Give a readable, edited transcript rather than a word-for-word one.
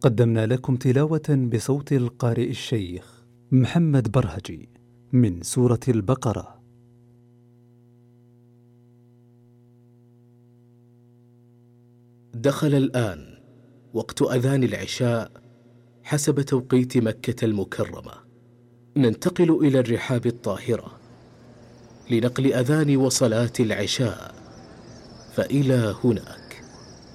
قدمنا لكم تلاوة بصوت القارئ الشيخ محمد برهجي من سورة البقرة. دخل الآن وقت أذان العشاء حسب توقيت مكة المكرمة. ننتقل إلى الرحاب الطاهرة لنقل أذان وصلاة العشاء، فإلى هناك.